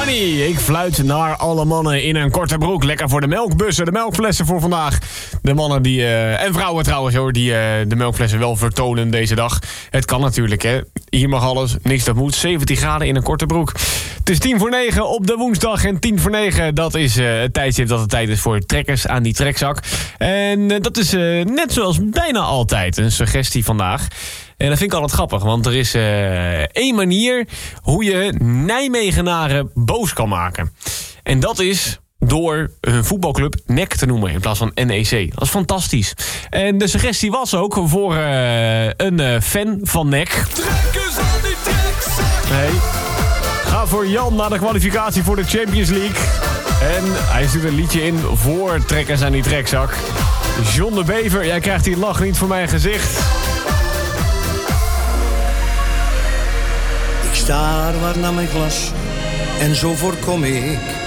Money. Ik fluit naar alle mannen in een korte broek. Lekker voor de melkbussen, de melkflessen voor vandaag. De mannen die, en vrouwen trouwens hoor, die de melkflessen wel vertonen deze dag. Het kan natuurlijk, hè. Hier mag alles, niks dat moet. 17 graden in een korte broek. Het is 8:50 op de woensdag. En 8:50, dat is het tijdstip dat het tijd is voor trekkers aan die trekzak. En dat is net zoals bijna altijd een suggestie vandaag. En dat vind ik altijd grappig, want er is één manier hoe je Nijmegenaren boos kan maken. En dat is door hun voetbalclub NEC te noemen in plaats van NEC. Dat is fantastisch. En de suggestie was ook voor een fan van NEC. Trekkers aan die trekzak. Nee. Ga voor Jan naar de kwalificatie voor de Champions League. En hij stuurt een liedje in voor trekkers aan die trekzak. John de Bever, jij krijgt die lach niet voor mijn gezicht. Ik staar waar naar mijn glas en zo voorkom ik